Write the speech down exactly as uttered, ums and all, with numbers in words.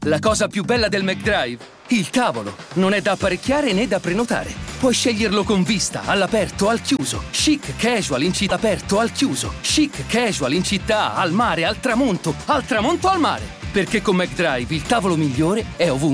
La cosa più bella del McDrive? Il tavolo. Non è da apparecchiare né da prenotare. Puoi sceglierlo con vista, all'aperto, al chiuso. Chic, casual, in città, aperto, al chiuso. Chic, casual, in città, al mare, al tramonto. Al tramonto, al mare. Perché con McDrive il tavolo migliore è ovunque.